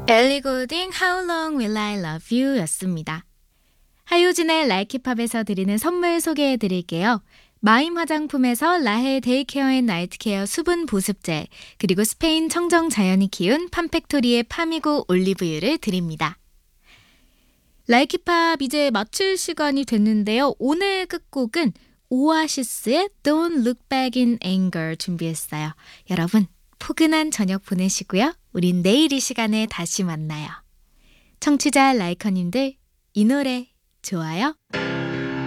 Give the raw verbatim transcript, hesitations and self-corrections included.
엘리 고딩 How Long Will I Love You 였습니다. 하효진의 라이키팝에서 드리는 선물 소개해 드릴게요. 마임 화장품에서 라헬 데이케어 앤 나이트케어 수분 보습제, 그리고 스페인 청정 자연이 키운 팜팩토리의 파미고 올리브유를 드립니다. 라이키팝 이제 마칠 시간이 됐는데요. 오늘 끝곡은 오아시스의 Don't Look Back in Anger 준비했어요. 여러분 포근한 저녁 보내시고요. 우린 내일 이 시간에 다시 만나요. 청취자 라이커님들 이 노래 좋아요?